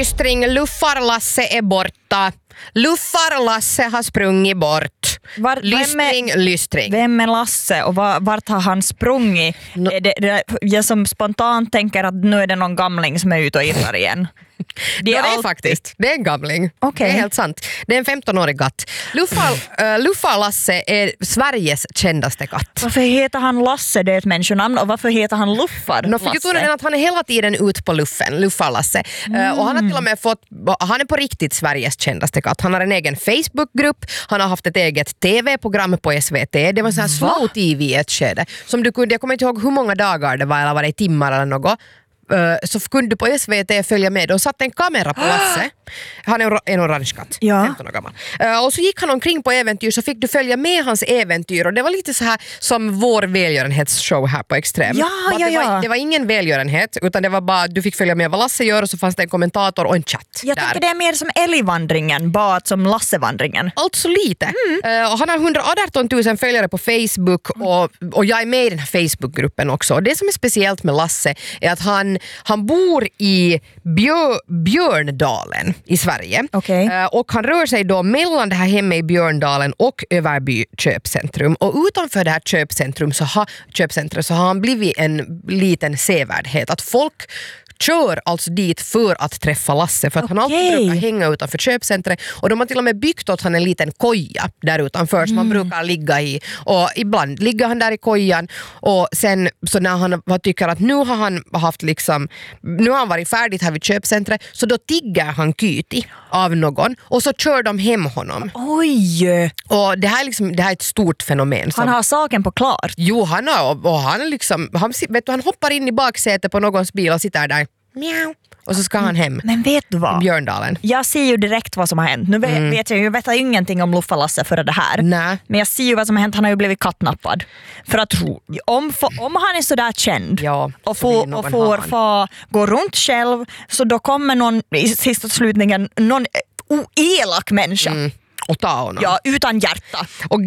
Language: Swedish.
Lystring, Luffar-Lasse är borta. Luffar-Lasse har sprungit bort. Lystring. Vem är Lasse och vart har han sprungit? Jag som spontant tänker att nu är det någon gamling som är ute och irrar igen. Det är faktiskt. Det är en gamling. Okay. Det är helt sant. Det är en 15-årig katt. Luffar-Lasse är Sveriges kändaste katt. Varför heter han Lasse? Det är ett människonamn. Och varför heter han Luffar-Lasse? För jag tror att han är hela tiden ut på luffen. Luffar-Lasse. Och han har till och med han är på riktigt Sveriges kändaste katt. Han har en egen Facebookgrupp. Han har haft ett eget tv-program på SVT. Det var så här slow tv i ett skede. Som du kunde, jag kommer inte ihåg hur många dagar det var, eller var det timmar eller något. Så kunde du på SVT följa med. De satte en kamera på Lasse. Han är en orange katt, 15 år gammal. Och så gick han omkring på äventyr, så fick du följa med hans äventyr. Och det var lite så här som vår välgörenhetsshow här på Extrem. Det var ingen välgörenhet, utan det var bara du fick följa med vad Lasse gör, och så fanns det en kommentator och en chatt. Jag tycker det är mer som älgvandringen, bara som Lassevandringen. Alltså lite. Och han har 118 000 följare på Facebook, och jag är med i den här Facebookgruppen också. Och det som är speciellt med Lasse är att han bor i Björndalen i Sverige. Okay. Och han rör sig då mellan det här hemmet i Björndalen och Överby köpcentrum. Och utanför det här köpcentrum så har han blivit en liten sevärdhet. Att folk kör alltså dit för att träffa Lasse, för att han alltid brukar hänga utanför köpcentret, och de har till och med byggt åt han en liten koja där utanför som han brukar ligga i, och ibland ligger han där i kojan, och sen så när han tycker att nu har han varit färdigt här vid köpcentret, så då tigger han kyti av någon, och så kör de hem honom. Oj! Och det här är ett stort fenomen. Han har saken på klart. Jo, han hoppar in i baksätet på någons bil och sitter där. Mjau. Och så ska han hem. Men vet du vad? Björndalen. Jag ser ju direkt vad som har hänt. Nu vet jag vet ingenting om Luffar-Lasse före det här. Nej. Men jag ser ju vad som har hänt. Han har ju blivit kattnappad. För att om han är så där känd och får gå runt själv, så då kommer någon i sista slutningen, någon elak människa. Och ta honom. Ja, utan hjärta. Och